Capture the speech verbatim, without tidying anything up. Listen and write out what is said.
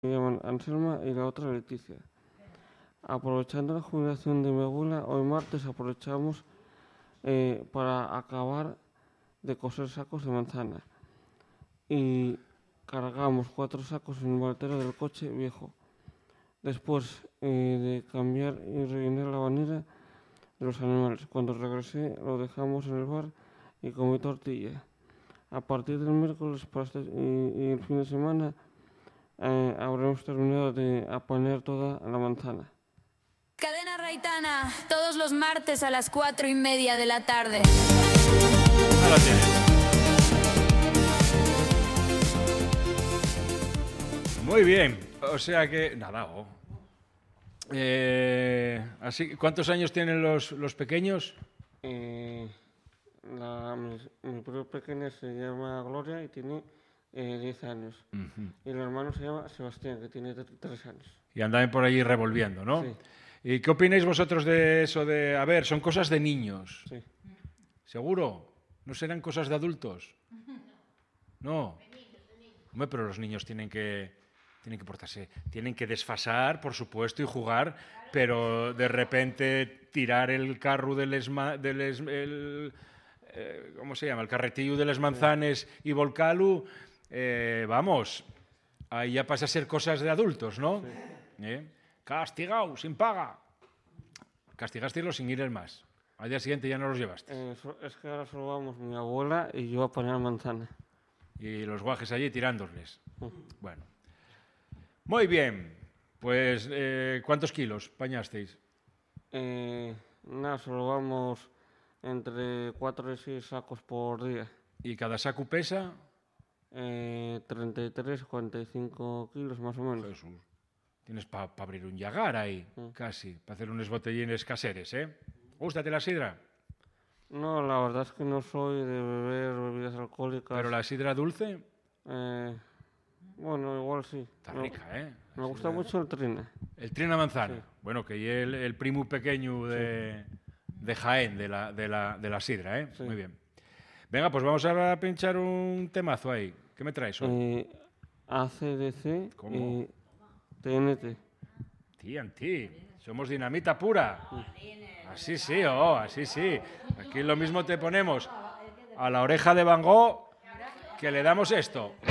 se llaman Anselma y la otra Leticia. Aprovechando la jubilación de mi abuela, hoy martes aprovechamos eh, para acabar de coser sacos de manzana. Y cargamos cuatro sacos en el maletero del coche viejo. Después eh, de cambiar y rellenar la bañera de los animales. Cuando regresé lo dejamos en el bar y comí tortilla. A partir del miércoles para este, y, y el fin de semana eh, habremos terminado de apañar toda la manzana. Cadena Raitana, todos los martes a las cuatro y media de la tarde. Ahí lo tienes. Muy bien, o sea que... Nada, oh. eh, así, ¿Cuántos años tienen los, los pequeños? Eh, la, mi, mi prima pequeña se llama Gloria y tiene eh, diez años. Uh-huh. Y el hermano se llama Sebastián, que tiene tres años. Y andan por allí revolviendo, ¿no? Sí. ¿Y qué opináis vosotros de eso de... A ver, son cosas de niños. Sí. ¿Seguro? ¿No serán cosas de adultos? No. Hombre, pero los niños tienen que... Tienen que portarse, tienen que desfasar, por supuesto, y jugar, pero de repente tirar el carro del, esma, del es, el, eh, ¿cómo se llama? El carretillo de las manzanas y volcalo, eh, vamos, ahí ya pasa a ser cosas de adultos, ¿no? Sí. ¿Eh? Castigado, sin paga. Castigasteis sin ir el más. Al día siguiente ya no los llevaste. Eh, es que ahora solo vamos mi abuela y yo a poner manzana. Y los guajes allí tirándoles. Uh-huh. Bueno. Muy bien, pues eh, ¿cuántos kilos pañasteis? Eh, nada, solo vamos entre cuatro y seis sacos por día. ¿Y cada saco pesa? Eh, treinta y tres, cuarenta y cinco kilos más o menos. Jesús. Tienes para pa abrir un llagar ahí, uh. casi, para hacer unos botellines caseres, ¿eh? ¿Gústate la sidra? No, la verdad es que no soy de beber bebidas alcohólicas. ¿Pero la sidra dulce? Eh... Bueno, igual sí. Está me, rica, ¿eh? Me gusta sí, mucho el trina. El trina manzana. Sí. Bueno, que es el, el primo pequeño de, sí. de Jaén, de la, de, la, de la sidra, ¿eh? Sí. Muy bien. Venga, pues vamos a pinchar un temazo ahí. ¿Qué me traes hoy? Eh, A C D C ¿Cómo? y T N T. T N T. Somos dinamita pura. Sí. Así sí, oh, así sí. Aquí lo mismo te ponemos a la oreja de Van Gogh que le damos esto.